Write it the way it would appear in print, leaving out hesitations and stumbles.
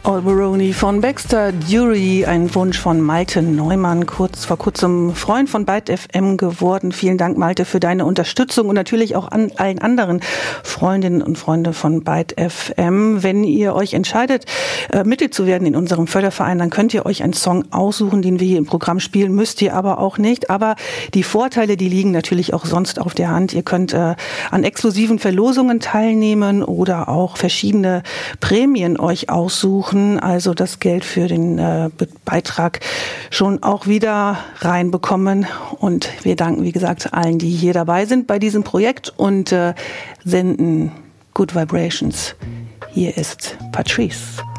Alberoni von Baxter Dury, ein Wunsch von Malte Neumann, vor kurzem Freund von Byte FM geworden. Vielen Dank, Malte, für deine Unterstützung und natürlich auch an allen anderen Freundinnen und Freunde von Byte FM. Wenn ihr euch entscheidet, Mitglied zu werden in unserem Förderverein, dann könnt ihr euch einen Song aussuchen, den wir hier im Programm spielen, müsst ihr aber auch nicht. Aber die Vorteile, die liegen natürlich auch sonst auf der Hand. Ihr könnt an exklusiven Verlosungen teilnehmen oder auch verschiedene Prämien euch aussuchen. Also das Geld für den Beitrag schon auch wieder reinbekommen. Und wir danken, wie gesagt, allen, die hier dabei sind bei diesem Projekt und senden Good Vibrations. Hier ist Patrice.